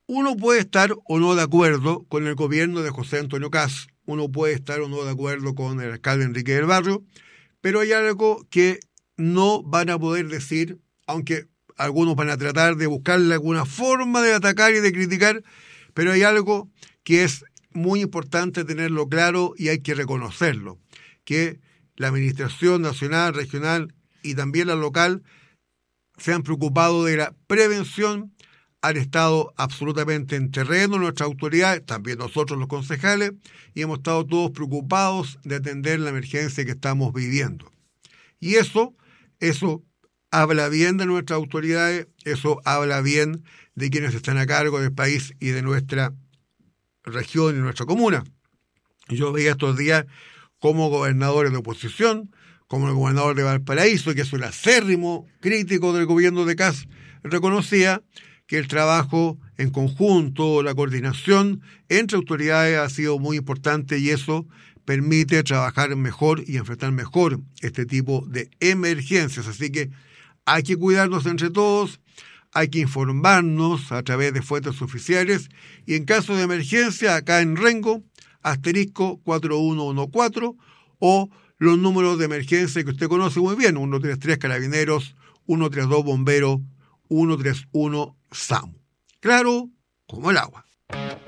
Uno puede estar o no de acuerdo con el gobierno de José Antonio Kast, uno puede estar o no de acuerdo con el alcalde Enrique del Barrio, pero hay algo que no van a poder decir, aunque algunos van a tratar de buscarle alguna forma de atacar y de criticar, pero hay algo que es muy importante tenerlo claro y hay que reconocerlo, que la administración nacional, regional y también la local se han preocupado de la prevención, han estado absolutamente en terreno nuestras autoridades, también nosotros los concejales, y hemos estado todos preocupados de atender la emergencia que estamos viviendo. Y eso habla bien de nuestras autoridades, eso habla bien de quienes están a cargo del país y de nuestra región y nuestra comuna. Yo veía estos días como gobernadores de oposición, como el gobernador de Valparaíso, que es un acérrimo crítico del gobierno de Kast, reconocía que el trabajo en conjunto, la coordinación entre autoridades ha sido muy importante y eso permite trabajar mejor y enfrentar mejor este tipo de emergencias. Así que hay que cuidarnos entre todos, hay que informarnos a través de fuentes oficiales y en caso de emergencia, acá en Rengo, asterisco 4114 o los números de emergencia que usted conoce muy bien, 133 Carabineros, 132 Bomberos, 131 SAMU. Claro, como el agua.